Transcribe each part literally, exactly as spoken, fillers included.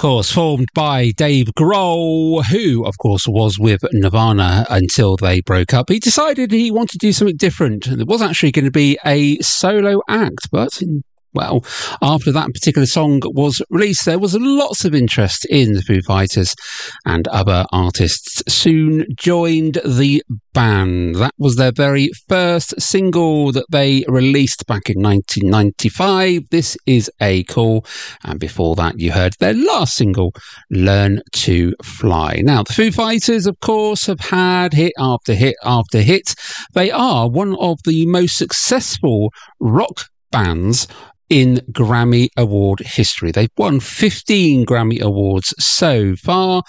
course, formed by Dave Grohl, who, of course, was with Nirvana until they broke up. He decided he wanted to do something different. It was actually going to be a solo act, but well, after that particular song was released, there was lots of interest in the Foo Fighters, and other artists soon joined the band. That was their very first single that they released back in nineteen ninety-five. This is A Call. And before that, you heard their last single, Learn to Fly. Now, the Foo Fighters, of course, have had hit after hit after hit. They are one of the most successful rock bands in Grammy Award history. They've won fifteen Grammy Awards so far,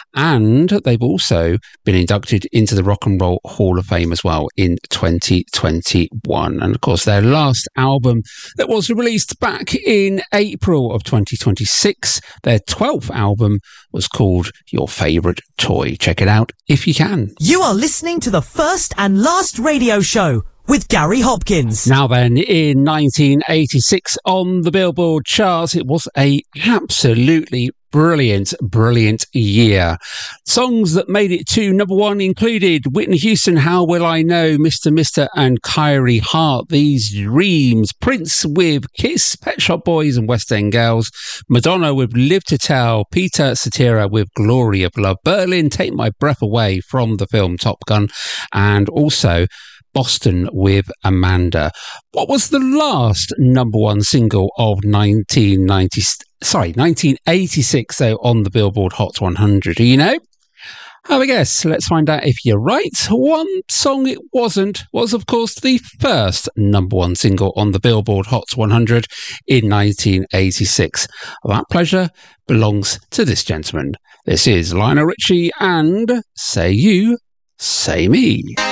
and they've also been inducted into the Rock and Roll Hall of Fame as well in twenty twenty-one. And of course, their last album that was released back in April of twenty twenty-six, their twelfth album, was called Your Favourite Toy. Check it out if you can. You are listening to the first and last radio show with Gary Hopkins. Now then, in nineteen eighty-six on the Billboard charts, it was a absolutely brilliant, brilliant year. Songs that made it to number one included Whitney Houston, How Will I Know, Mister Mister and Kyrie Hart, These Dreams, Prince with Kiss, Pet Shop Boys and West End Girls, Madonna with Live to Tell, Peter Cetera with Glory of Love, Berlin, Take My Breath Away from the film Top Gun, and also Boston with Amanda. What was the last number one single of nineteen ninety? Sorry, nineteen eighty-six, though, on the Billboard Hot one hundred? Do you know? Have a guess. Let's find out if you're right. One song it wasn't was, of course, the first number one single on the Billboard Hot one hundred in nineteen eighty-six. That pleasure belongs to this gentleman. This is Lionel Richie and Say You, Say Me.